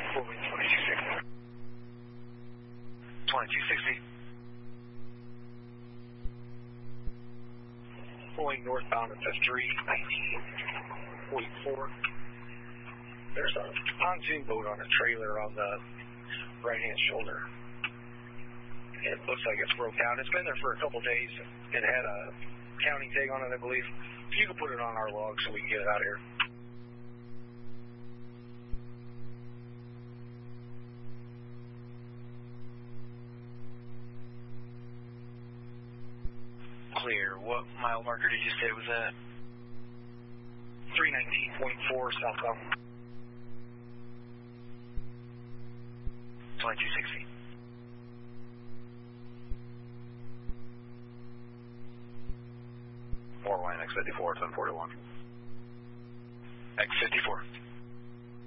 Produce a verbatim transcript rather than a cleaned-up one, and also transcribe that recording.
Moving twenty-two sixty. twenty-two sixty. Pulling northbound at the three nineteen forty-four. There's a pontoon boat on a trailer on the right-hand shoulder. It looks like it's broke down. It's been there for a couple days. It had a county tag on it, I believe. If you could put it on our log so we can get it out of here. Clear. What mile marker did you say it was at? three nineteen point four southbound. twenty-two sixty. four line X fifty-four, ten forty-one. X fifty-four.